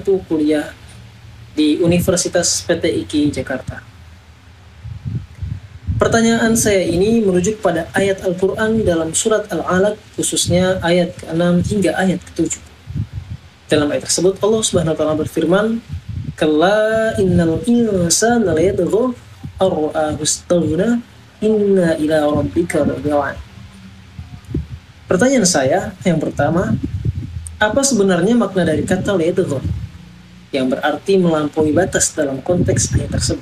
waktu kuliah di Universitas PTIK Jakarta. Pertanyaan saya ini merujuk pada ayat Al-Quran dalam surat Al-Alaq, khususnya ayat ke-6 hingga ayat ke-7. Dalam ayat tersebut Allah Subhanahu wa taala berfirman, "Kalla innal insana layatgha ar-ra'ahu istaghna inna ila rabbika raghibun." Pertanyaan saya yang pertama, apa sebenarnya makna dari kata layatgha yang berarti melampaui batas dalam konteks ayat tersebut?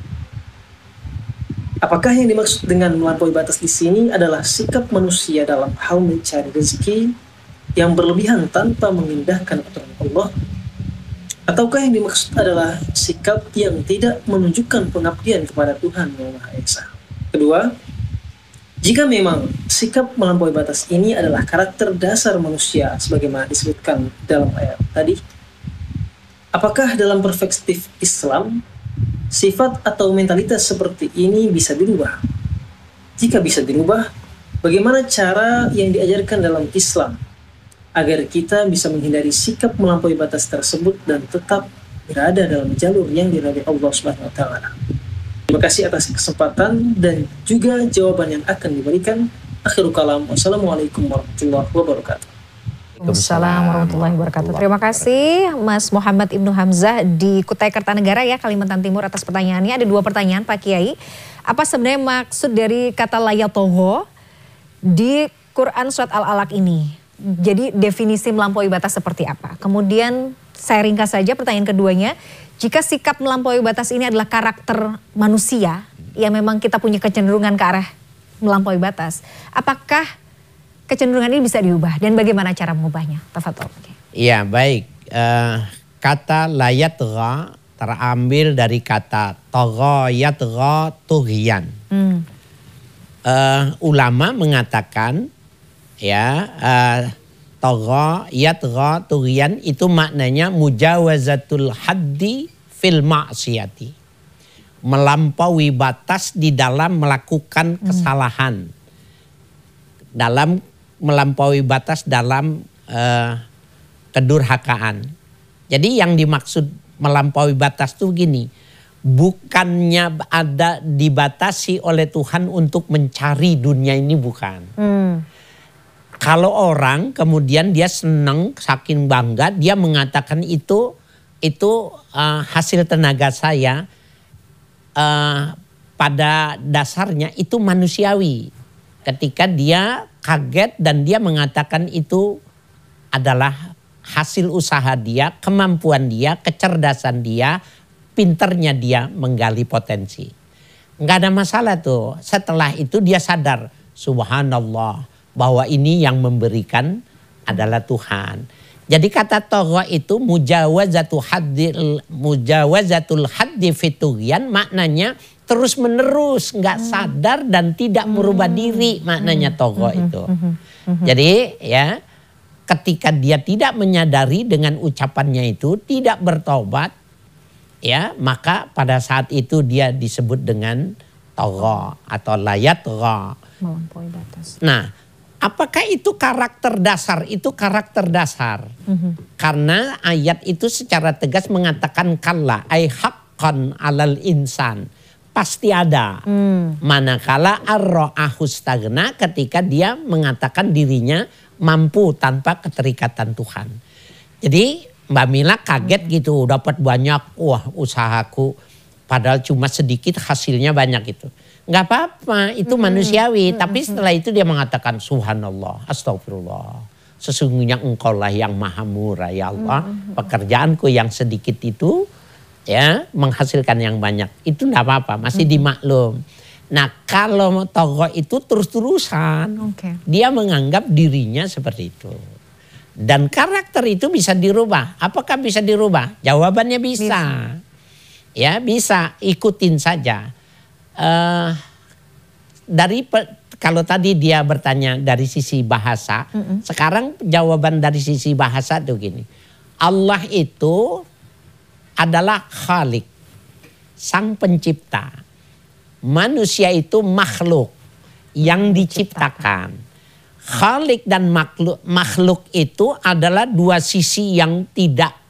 Apakah yang dimaksud dengan melampaui batas di sini adalah sikap manusia dalam hal mencari rezeki yang berlebihan tanpa mengindahkan aturan Allah? Ataukah yang dimaksud adalah sikap yang tidak menunjukkan pengabdian kepada Tuhan Yang Maha Esa? Kedua, jika memang sikap melampaui batas ini adalah karakter dasar manusia sebagaimana disebutkan dalam ayat tadi, apakah dalam perspektif Islam sifat atau mentalitas seperti ini bisa dirubah? Jika bisa dirubah, bagaimana cara yang diajarkan dalam Islam agar kita bisa menghindari sikap melampaui batas tersebut dan tetap berada dalam jalur yang diridhai Allah Subhanahu wa taala? Terima kasih atas kesempatan dan juga jawaban yang akan diberikan. Akhirul kalam. Wassalamualaikum warahmatullahi wabarakatuh. Waalaikumsalam warahmatullahi wabarakatuh. Terima kasih Mas Muhammad Ibnu Hamzah di Kutai Kartanegara ya, Kalimantan Timur atas pertanyaannya. Ada 2 pertanyaan Pak Kiai. Apa sebenarnya maksud dari kata layatgha di Quran surat Al-Alaq ini? Jadi definisi melampaui batas seperti apa? Kemudian saya ringkas saja pertanyaan keduanya. Jika sikap melampaui batas ini adalah karakter manusia yang memang kita punya kecenderungan ke arah melampaui batas, apakah kecenderungan ini bisa diubah dan bagaimana cara mengubahnya? Tafadhol. Iya, baik. Kata layatgha terambil dari kata tagha yatgha tughyan. Ulama mengatakan ya tagha yatgha tughyan itu maknanya mujawazatul haddi fil ma'siyati. Melampaui batas di dalam melakukan kesalahan. Dalam melampaui batas dalam kedurhakaan. Jadi yang dimaksud melampaui batas itu gini, bukannya ada dibatasi oleh Tuhan untuk mencari dunia ini, bukan. Kalau orang kemudian dia senang saking bangga, dia mengatakan itu hasil tenaga saya, pada dasarnya itu manusiawi. Ketika dia kaget dan dia mengatakan itu adalah hasil usaha dia, kemampuan dia, kecerdasan dia, pinternya dia menggali potensi. Nggak ada masalah tuh. Setelah itu dia sadar, subhanallah, bahwa ini yang memberikan adalah Tuhan. Jadi kata tagha itu mujawazatul haddi fitughyan, maknanya terus menerus, nggak sadar dan tidak merubah diri, maknanya tagha itu. Jadi ya ketika dia tidak menyadari dengan ucapannya itu, tidak bertobat, ya maka pada saat itu dia disebut dengan tagha atau layatgha. Melampaui batas. Nah, apakah itu karakter dasar? Itu karakter dasar. Karena ayat itu secara tegas mengatakan kalla ay haqqan alal insan. Pasti ada. Manakala ar-ra'ahu istaghna, ketika dia mengatakan dirinya mampu tanpa keterikatan Tuhan. Jadi Mbak Mila kaget gitu, dapat banyak, wah usahaku padahal cuma sedikit hasilnya banyak gitu. Nggak apa-apa, itu manusiawi. Tapi setelah itu dia mengatakan subhanallah, astagfirullah. Sesungguhnya engkaulah yang maha murah ya Allah. Pekerjaanku yang sedikit itu ya menghasilkan yang banyak. Itu enggak apa-apa, masih dimaklum. Nah kalau tagha itu terus-terusan, dia menganggap dirinya seperti itu. Dan karakter itu bisa dirubah. Apakah bisa dirubah? Jawabannya bisa. Ya bisa, ikutin saja. Kalau tadi dia bertanya dari sisi bahasa, sekarang jawaban dari sisi bahasa tuh gini. Allah itu adalah Khalik, sang pencipta. Manusia itu makhluk yang diciptakan. Khalik dan makhluk itu adalah dua sisi yang tidak